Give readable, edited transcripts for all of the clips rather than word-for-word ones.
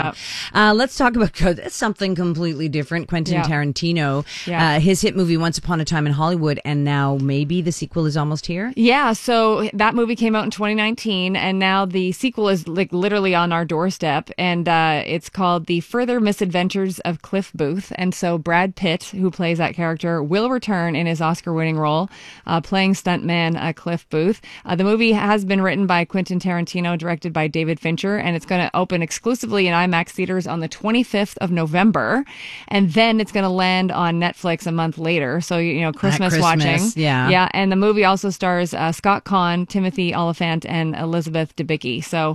Yeah. Let's talk about something completely different. Quentin Tarantino, his hit movie Once Upon a Time in Hollywood, and now maybe the sequel is almost here? Yeah, so that movie came out in 2019, and now the sequel is like literally on our doorstep, and it's called The Further Misadventures of Cliff Booth. And so Brad Pitt, who plays that character, will return in his Oscar-winning role, playing stuntman Cliff Booth. The movie has been written by Quentin Tarantino, directed by David Fincher, and it's going to open exclusively in IMAX theaters on the 25th of November, and then it's going to land on Netflix a month later. So, Christmas watching. Yeah. And the movie also stars Scott Conn, Timothy Olyphant, and Elizabeth Debicki. So,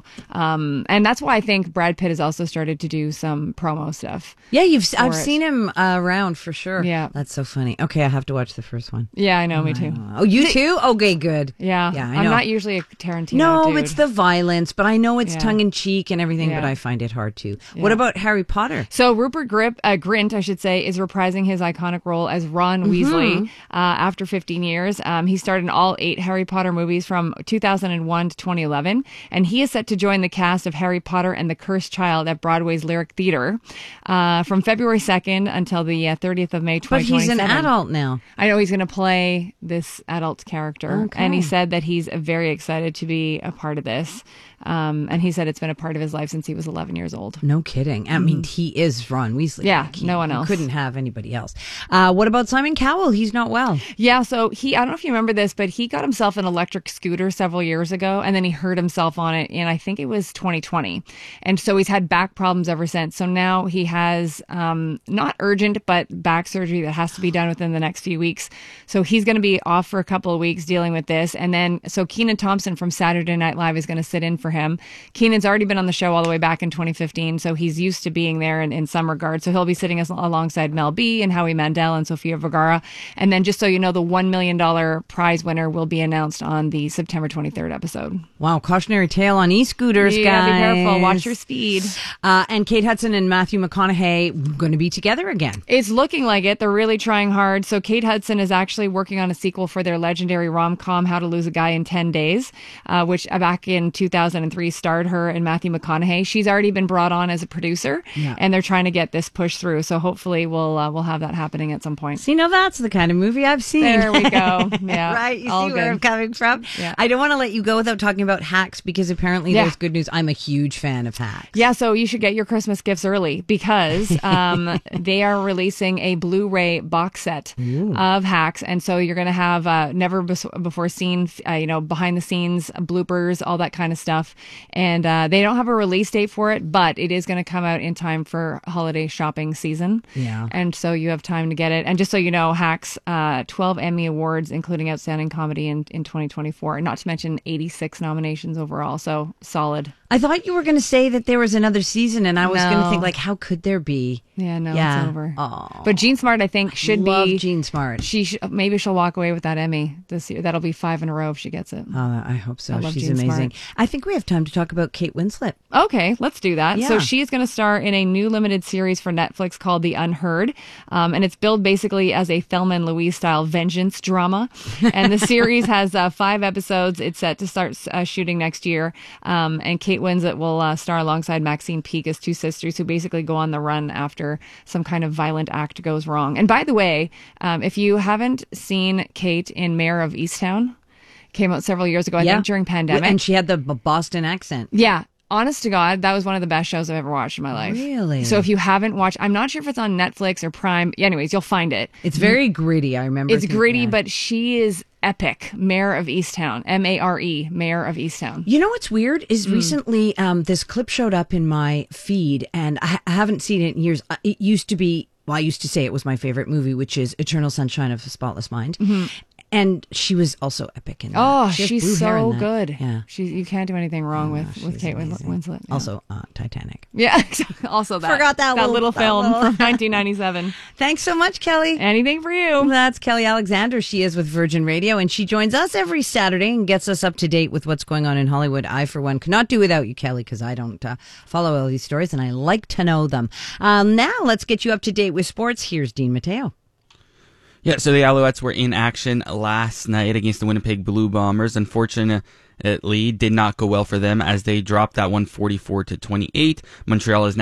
and that's why I think Brad Pitt has also started to do some promo stuff. Yeah, I've seen him around for sure. Yeah. That's so funny. Okay, I have to watch the first one. Yeah, I know, me too. Oh, you too? Okay, good. Yeah. I know. I'm not usually a Tarantino No, dude. it's the violence, but I know it's tongue-in-cheek and everything, but I find it hard too. What about Harry Potter? So Rupert Grint, I should say, is reprising his iconic role as Ron Weasley after 15 years. He starred in all 8 Harry Potter movies from 2001 to 2011, and he is set to join the cast of Harry Potter and the Cursed Child at Broadway's Lyric Theatre from February 2nd until the 30th of May 2027. But he's an adult now. I know he's going to play this adult character, and he said that he's very excited to be a part of this. And he said it's been a part of his life since he was 11 years old. No kidding. I mean, he is Ron Weasley. Yeah, no one else. Couldn't have anybody else. What about Simon Cowell? He's not well. Yeah, so I don't know if you remember this, but he got himself an electric scooter several years ago, and then he hurt himself on it in, I think it was 2020. And so he's had back problems ever since. So now he has not urgent, but back surgery that has to be done within the next few weeks. So he's going to be off for a couple of weeks dealing with this. And then, so Kenan Thompson from Saturday Night Live is going to sit in for him. Kenan's already been on the show all the way back in 2015, so he's used to being there in some regard. So he'll be sitting alongside Mel B and Howie Mandel and Sofia Vergara. And then just so you know, the $1 million prize winner will be announced on the September 23rd episode. Wow, cautionary tale on e-scooters, guys. Be careful. Watch your speed. And Kate Hudson and Matthew McConaughey going to be together again. It's looking like it. They're really trying hard. So Kate Hudson is actually working on a sequel for their legendary rom-com How to Lose a Guy in 10 Days, which back in 2003 starred her and Matthew McConaughey. She's already been brought on as a producer, and they're trying to get this pushed through. So hopefully we'll have that happening at some point. See, now that's the kind of movie I've seen. There we go. Yeah, right. You all see where I'm coming from. Yeah. I don't want to let you go without talking about Hacks, because apparently there's good news. I'm a huge fan of Hacks. Yeah, so you should get your Christmas gifts early, because they are releasing a Blu-ray box set of Hacks, and so you're going to have never before seen, behind the scenes bloopers, all that kind of stuff. And they don't have a release date for it, but it is going to come out in time for holiday shopping season. Yeah. And so you have time to get it. And just so you know, Hacks, 12 Emmy Awards, including Outstanding Comedy in 2024, not to mention 86 nominations overall. So solid. I thought you were going to say that there was another season, and I was going to think, like, how could there be? Yeah, no, it's over. Oh. But Jean Smart, I think, love Jean Smart. Maybe she'll walk away with that Emmy this year. That'll be 5 in a row if she gets it. Oh, I hope so. She's Jean amazing. Smart. I think we have time to talk about Kate Winslet. Okay, let's do that. Yeah. So she's going to star in a new limited series for Netflix called The Unheard. And it's billed basically as a Thelma and Louise style vengeance drama. And the series has 5 episodes. It's set to start shooting next year. And Kate Winslet will star alongside Maxine Peake as 2 sisters who basically go on the run after some kind of violent act goes wrong. And by the way, if you haven't seen Kate in Mayor of Easttown, came out several years ago, I think during pandemic. And she had the Boston accent. Yeah. Honest to God, that was one of the best shows I've ever watched in my life. Really? So if you haven't watched, I'm not sure if it's on Netflix or Prime. Anyways, you'll find it. It's very gritty, I remember. It's gritty, but she is epic. Mayor of Easttown. M-A-R-E. Mayor of Easttown. You know what's weird is recently this clip showed up in my feed, and I haven't seen it in years. It used to be, well, I used to say it was my favorite movie, which is Eternal Sunshine of the Spotless Mind. Mm-hmm. And she was also epic in that. Oh, she's so good. Yeah. You can't do anything wrong with Kate Winslet. Yeah. Also, Titanic. Yeah, also that. Forgot that little film from 1997. Thanks so much, Kelly. Anything for you. That's Kelly Alexander. She is with Virgin Radio, and she joins us every Saturday and gets us up to date with what's going on in Hollywood. I, for one, cannot do without you, Kelly, because I don't follow all these stories, and I like to know them. Now, let's get you up to date with sports. Here's Dean Matteo. Yeah, so the Alouettes were in action last night against the Winnipeg Blue Bombers. Unfortunately, did not go well for them as they dropped that one 44-28. Montreal is now